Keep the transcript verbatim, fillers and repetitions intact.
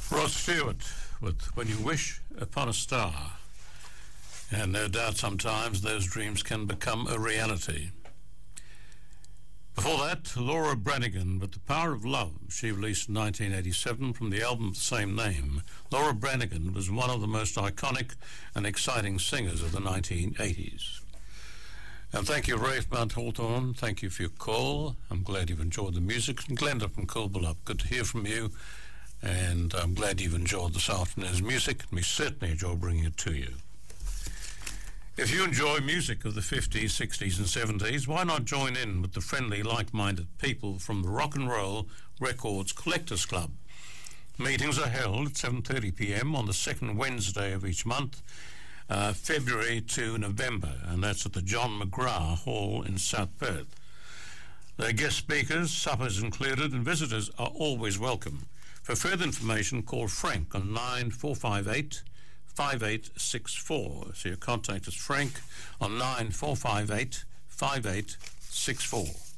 Rod Stewart with When You Wish Upon a Star. And no doubt sometimes those dreams can become a reality. Before that, Laura Branigan with The Power of Love. She released in nineteen eighty-seven from the album of the same name. Laura Branigan was one of the most iconic and exciting singers of the nineteen eighties. And thank you, Rafe Mount Hawthorne. Thank you for your call. I'm glad you've enjoyed the music. And Glenda from Coolbellup, good to hear from you. And I'm glad you've enjoyed this afternoon's music. And we certainly enjoy bringing it to you. If you enjoy music of the fifties, sixties and seventies, why not join in with the friendly, like-minded people from the Rock and Roll Records Collectors Club? Meetings are held at seven thirty p m on the second Wednesday of each month, uh, February to November, and that's at the John McGrath Hall in South Perth. There are guest speakers, suppers included, and visitors are always welcome. For further information, call Frank on nine four five eight five eight six four. So your contact is Frank on nine four five eight five eight six four.